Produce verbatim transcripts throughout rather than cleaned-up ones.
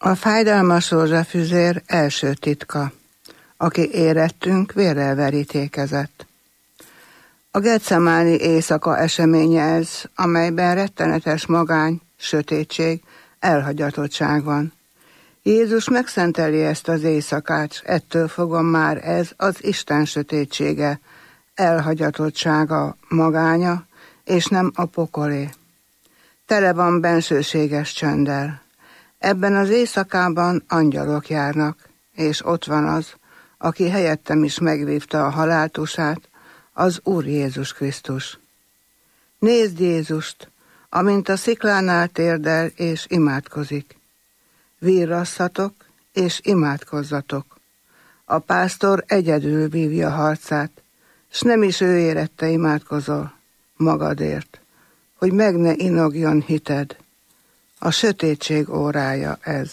A fájdalmas rózsafüzér első titka, aki érettünk, vérrel verítékezett. A Getsemáni éjszaka eseménye ez, amelyben rettenetes magány, sötétség, elhagyatottság van. Jézus megszenteli ezt az éjszakát, s ettől fogva már ez az Isten sötétsége, elhagyatottsága, magánya, és nem a pokolé. Tele van bensőséges csönddel. Ebben az éjszakában angyalok járnak, és ott van az, aki helyettem is megvívta a haláltusát, az Úr Jézus Krisztus. Nézd Jézust, amint a sziklánál térdel és imádkozik. Virrasszatok és imádkozzatok. A pásztor egyedül vívja harcát, s nem is ő érette imádkozol magadért, hogy meg ne inogjon hited. A sötétség órája ez.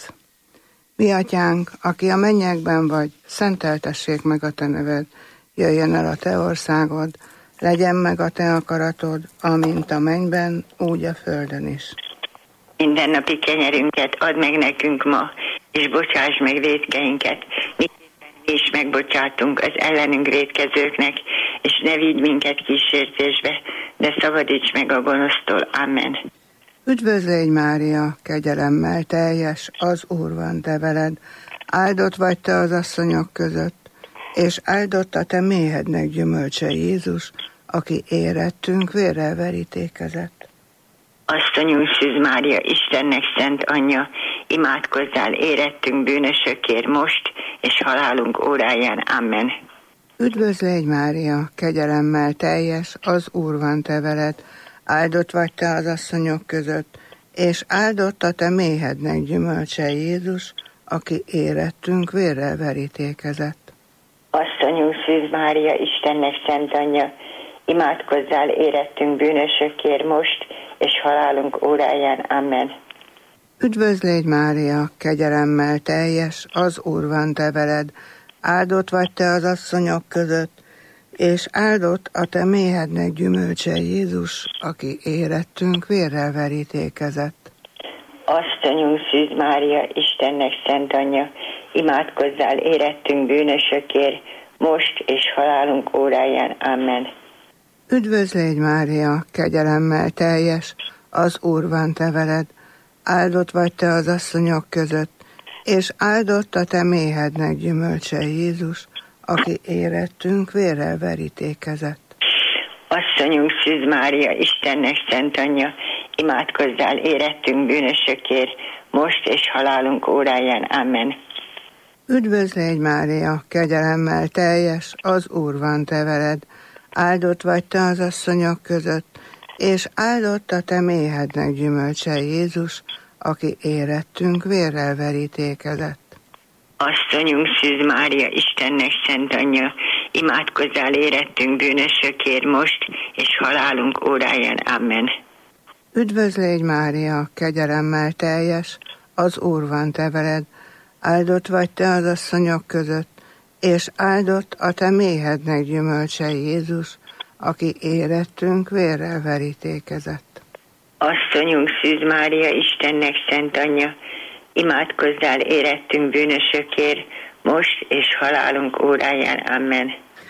Mi atyánk, aki a mennyekben vagy, szenteltessék meg a te neved, jöjjön el a te országod, legyen meg a te akaratod, amint a mennyben, úgy a földön is. Mindennapi kenyerünket add meg nekünk ma, és bocsáss meg vétkeinket, miképpen mi is megbocsátunk az ellenünk vétkezőknek, és ne vigy minket kísértésbe, de szabadíts meg a gonosztól. Amen. Üdvözlégy Mária, kegyelemmel teljes, az Úr van te veled, áldott vagy te az asszonyok között, és áldott a te méhednek gyümölcse Jézus, aki érettünk, vérrel verítékezett. Asszonyunk Szűz Mária, Istennek szent anyja, imádkozzál érettünk bűnösökért most, és halálunk óráján. Amen. Üdvözlégy Mária, kegyelemmel teljes, az Úr van te veled, áldott vagy te az asszonyok között, és áldott a te méhednek gyümölcse Jézus, aki érettünk, vérrel verítékezett. Asszonyunk Szűz Mária, Istennek szent anyja, imádkozzál érettünk bűnösökért most, és halálunk óráján. Amen. Üdvözlégy Mária, kegyelemmel teljes, az Úr van te veled, áldott vagy te az asszonyok között, és áldott a te méhednek gyümölcse Jézus, aki érettünk, vérrel verítékezett. Asszonyunk Szűz Mária, Istennek szent anyja, imádkozzál érettünk bűnösökért, most és halálunk óráján. Amen. Üdvözlégy Mária, kegyelemmel teljes, az Úr van te veled, áldott vagy te az asszonyok között, és áldott a te méhednek gyümölcse Jézus, aki érettünk, vérrel verítékezett. Asszonyunk Szűz Mária, Istennek szent anyja, imádkozzál érettünk bűnösökért, most és halálunk óráján. Amen. Üdvözlégy Mária, kegyelemmel teljes, az Úr van te veled, áldott vagy te az asszonyok között, és áldott a te méhednek gyümölcse Jézus, aki érettünk, vérrel verítékezett. Asszonyunk Szűz Mária, Istennek szent anyja, imádkozzál érettünk bűnösökért most, és halálunk óráján. Amen. Üdvözlégy Mária, kegyelemmel teljes, az Úr van te veled, áldott vagy te az asszonyok között, és áldott a te méhednek gyümölcse Jézus, aki érettünk, vérrel verítékezett. Asszonyunk Szűz Mária, Istennek szent anyja, imádkozzál érettünk bűnösökért, most és halálunk óráján. Amen.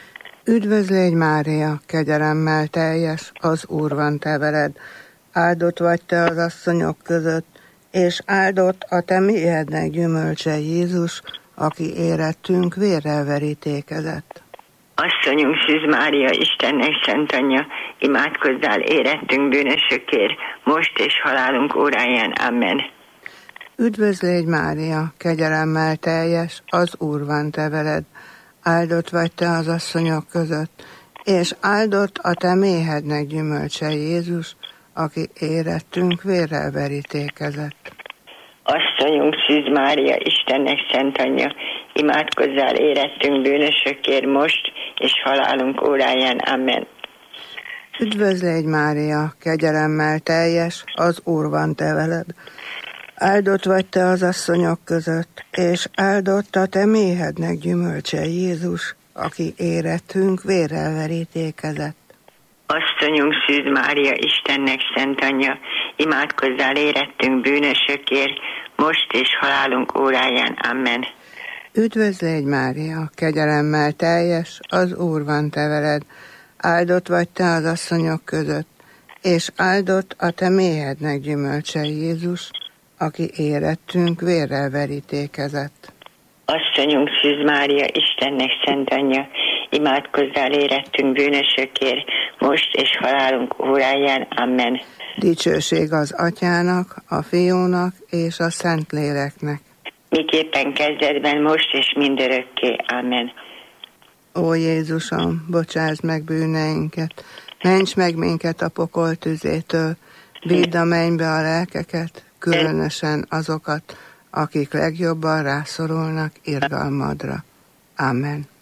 Üdvözlégy Mária, kegyelemmel teljes, az Úr van te veled, áldott vagy te az asszonyok között, és áldott a te méhednek gyümölcse Jézus, aki érettünk, vérrel verítékezett. Asszonyunk Szűz Mária, Istennek szent anyja, imádkozzál érettünk bűnösökért, most és halálunk óráján. Amen. Üdvözlégy Mária, kegyelemmel teljes, az Úr van te veled, áldott vagy te az asszonyok között, és áldott a te méhednek gyümölcse Jézus, aki érettünk, vérrel verítékezett. Asszonyunk Szűz Mária, Istennek szent anyja, imádkozzál érettünk bűnösökért most, és halálunk óráján. Amen. Üdvözlégy Mária, kegyelemmel teljes, az Úr van te veled, áldott vagy te az asszonyok között, és áldott a te méhednek gyümölcse Jézus, aki érettünk, vérrel verítékezett. Asszonyunk Szűz Mária, Istennek szent anyja, imádkozzál érettünk bűnösökért, most és halálunk óráján. Amen. Üdvözlégy Mária, kegyelemmel teljes, az Úr van te veled, áldott vagy te az asszonyok között, és áldott a te méhednek gyümölcse Jézus, aki érettünk vérrel verítékezett. Asszonyunk Szűz Mária, Istennek szent anyja, imádkozzál érettünk bűnösökért, most és halálunk óráján. Amen. Dicsőség az Atyának, a Fiúnak és a Szentléleknek. Miképpen kezdetben, most és mindörökké. Amen. Ó Jézusom, bocsásd meg bűneinket, ments meg minket a pokol tüzétől, vidd a mennybe a lelkeket, különösen azokat, akik legjobban rászorulnak irgalmadra. Amen.